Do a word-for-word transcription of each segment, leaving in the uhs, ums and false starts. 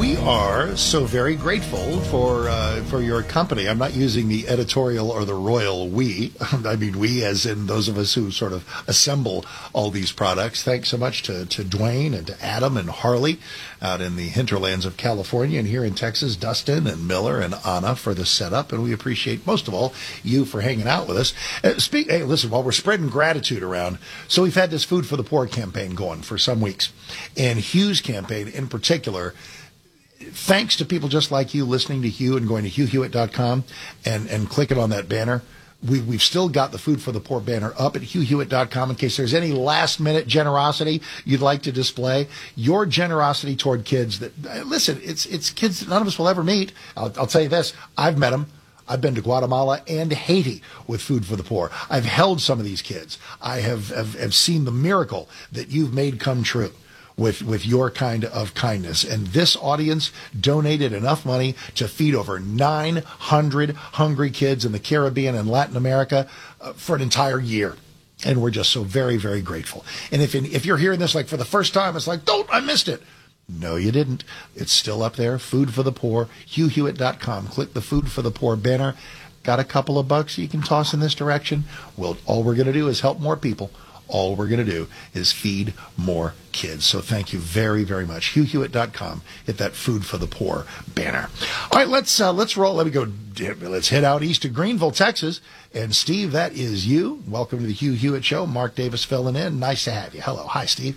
we are so very grateful for uh, for your company. I'm not using the editorial or the royal we. I mean we as in those of us who sort of assemble all these products. Thanks so much to, to Dwayne and to Adam and Harley out in the hinterlands of California, and here in Texas, Dustin and Miller and Anna for the setup. And we appreciate, most of all, you for hanging out with us. Uh, speak, hey, listen, while we're spreading gratitude around, so we've had this Food for the Poor campaign going for some weeks. And Hugh's campaign in particular, thanks to people just like you listening to Hugh and going to hugh hewitt dot com and, and clicking on that banner, we, we've still got the Food for the Poor banner up at hugh hewitt dot com in case there's any last-minute generosity you'd like to display. Your generosity toward kids that, listen, it's it's kids that none of us will ever meet. I'll, I'll tell you this, I've met them. I've been to Guatemala and Haiti with Food for the Poor. I've held some of these kids. I have, have, have seen the miracle that you've made come true with, with your kind of kindness. And this audience donated enough money to feed over nine hundred hungry kids in the Caribbean and Latin America uh, for an entire year. And we're just so very, very grateful. And if if you're hearing this like for the first time, it's like, don't, I missed it. No, you didn't. It's still up there. Food for the Poor, hugh hewitt dot com. Click the Food for the Poor banner. Got a couple of bucks you can toss in this direction. Well, all we're going to do is help more people. All we're going to do is feed more kids. So thank you very, very much. hugh hewitt dot com. Hit that Food for the Poor banner. All right, let's uh, let's roll. Let me go. Let's head out east to Greenville, Texas. And Steve, that is you. Welcome to the Hugh Hewitt Show. Mark Davis filling in. Nice to have you. Hello. Hi, Steve.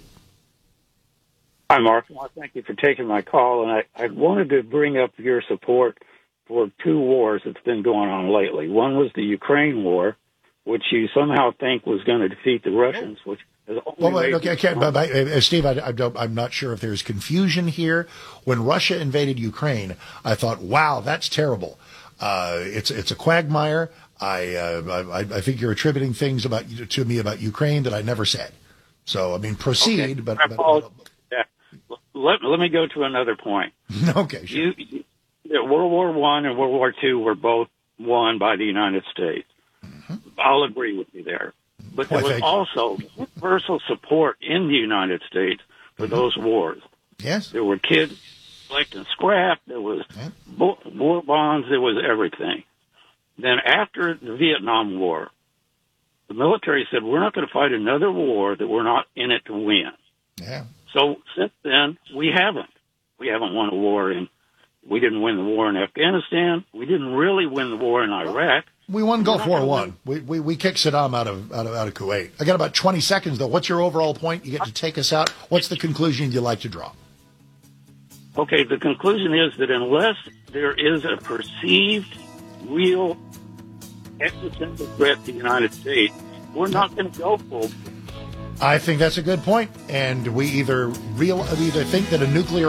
Hi, Mark. Well, thank you for taking my call. And I, I wanted to bring up your support for two wars that's been going on lately. One was the Ukraine war, which you somehow think was going to defeat the Russians, which is only well, wait, okay, okay, but, but, uh, Steve, I, I don't, I'm not sure if there's confusion here. When Russia invaded Ukraine, I thought, wow, that's terrible. Uh, it's it's a quagmire. I, uh, I I think you're attributing things about to me about Ukraine that I never said. So I mean, proceed. Okay. But, but, but yeah. let let me go to another point. Okay, sure. You, you, World War One and World War Two were both won by the United States. Mm-hmm. I'll agree with you there. But there was also universal support in the United States for mm-hmm. those wars. Yes. There were kids collecting scrap. There was yeah. war bonds. There was everything. Then after the Vietnam War, the military said, we're not going to fight another war that we're not in it to win. Yeah. So since then, we haven't. We haven't won a war in, we didn't win the war in Afghanistan. We didn't really win the war in Iraq. We won Gulf War One. We, we we kicked Saddam out of, out of out of Kuwait. I got about twenty seconds though. What's your overall point? You get to take us out. What's the conclusion you'd like to draw? Okay, the conclusion is that unless there is a perceived, real existential threat to the United States, we're not going to go full. I think that's a good point. And we either real we either think that a nuclear